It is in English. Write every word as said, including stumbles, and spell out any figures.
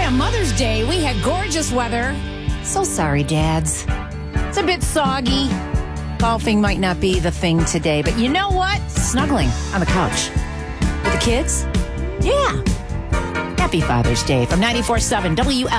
on Mother's Day, we had gorgeous weather. So sorry, dads. It's a bit soggy. Golfing might not be the thing today, but you know what? Snuggling on the couch with the kids? Yeah. Happy Father's Day from ninety-four point seven W L.